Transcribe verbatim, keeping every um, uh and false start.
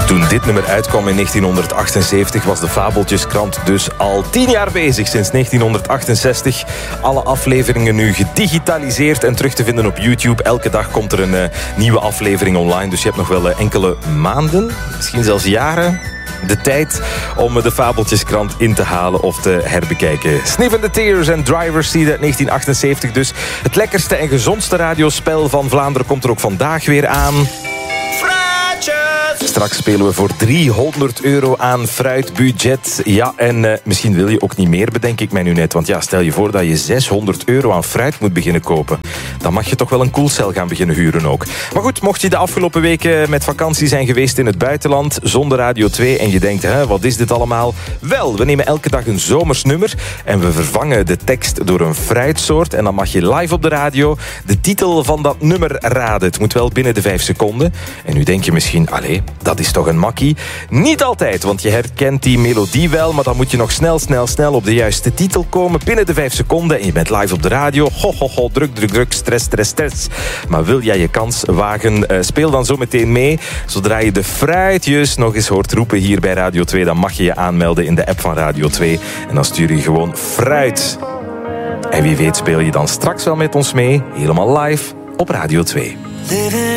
Toen dit nummer uitkwam in negentienhonderdachtenzeventig was de Fabeltjeskrant dus al tien jaar bezig, sinds negentienhonderdachtenzestig. Alle afleveringen nu gedigitaliseerd en terug te vinden op YouTube. Elke dag komt er een uh, nieuwe aflevering online, dus je hebt nog wel uh, enkele maanden, misschien zelfs jaren, de tijd om de Fabeltjeskrant in te halen of te herbekijken. Sniff and the Tears en Driver's Seat uit negentien achtenzeventig dus. Het lekkerste en gezondste radiospel van Vlaanderen komt er ook vandaag weer aan. Straks spelen we voor driehonderd euro aan fruitbudget. Ja, en uh, misschien wil je ook niet meer, bedenk ik mij nu net. Want ja, stel je voor dat je zeshonderd euro aan fruit moet beginnen kopen. Dan mag je toch wel een koelcel gaan beginnen huren ook. Maar goed, mocht je de afgelopen weken met vakantie zijn geweest in het buitenland, zonder Radio twee, en je denkt, hè, wat is dit allemaal? Wel, we nemen elke dag een zomers nummer en we vervangen de tekst door een fruitsoort. En dan mag je live op de radio de titel van dat nummer raden. Het moet wel binnen de vijf seconden. En nu denk je misschien, allee, dat is toch een makkie? Niet altijd, want je herkent die melodie wel, maar dan moet je nog snel, snel, snel op de juiste titel komen binnen de vijf seconden en je bent live op de radio. Ho, ho, ho, druk, druk, druk, stress, stress, stress. Maar wil jij je kans wagen? Uh, speel dan zo meteen mee. Zodra je de fruitjes nog eens hoort roepen hier bij Radio twee, dan mag je je aanmelden in de app van Radio twee. En dan stuur je gewoon fruit. En wie weet speel je dan straks wel met ons mee, helemaal live op Radio twee.